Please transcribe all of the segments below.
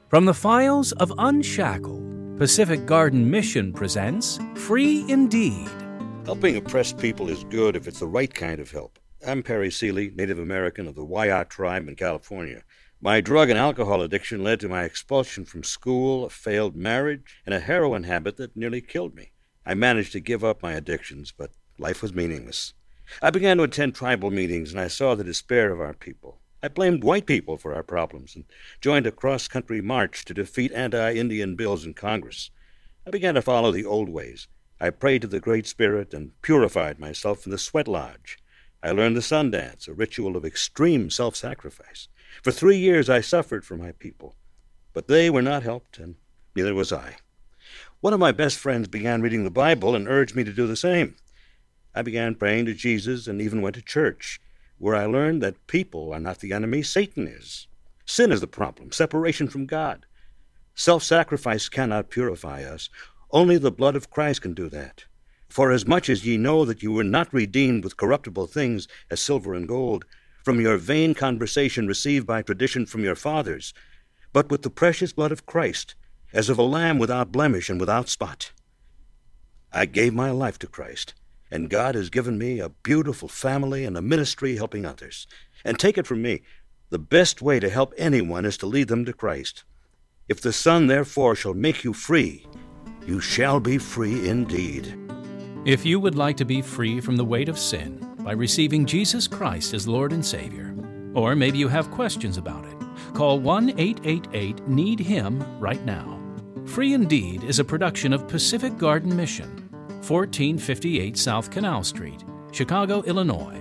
From the files of Unshackled, Pacific Garden Mission presents Free Indeed. Helping oppressed people is good if it's the right kind of help. I'm Perry Seeley, Native American of the Wai'at tribe in California. My drug and alcohol addiction led to my expulsion from school, a failed marriage, and a heroin habit that nearly killed me. I managed to give up my addictions, but life was meaningless. I began to attend tribal meetings, and I saw the despair of our people. I blamed white people for our problems and joined a cross-country march to defeat anti-Indian bills in Congress. I began to follow the old ways. I prayed to the Great Spirit and purified myself in the sweat lodge. I learned the sun dance, a ritual of extreme self-sacrifice. For 3 years I suffered for my people, but they were not helped, and neither was I. One of my best friends began reading the Bible and urged me to do the same. I began praying to Jesus and even went to church, where I learned that people are not the enemy, Satan is. Sin is the problem, separation from God. Self-sacrifice cannot purify us. Only the blood of Christ can do that. For as much as ye know that you were not redeemed with corruptible things as silver and gold, from your vain conversation received by tradition from your fathers, but with the precious blood of Christ, as of a lamb without blemish and without spot. I gave my life to Christ, and God has given me a beautiful family and a ministry helping others. And take it from me, the best way to help anyone is to lead them to Christ. If the Son, therefore, shall make you free, you shall be free indeed. If you would like to be free from the weight of sin by receiving Jesus Christ as Lord and Savior, or maybe you have questions about it, call 1-888-NEED-HIM right now. Free Indeed is a production of Pacific Garden Mission, 1458 South Canal Street, Chicago, Illinois,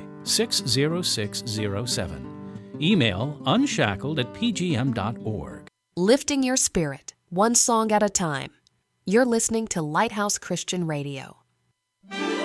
60607. Email unshackled@pgm.org. Lifting your spirit, one song at a time. You're listening to Lighthouse Christian Radio.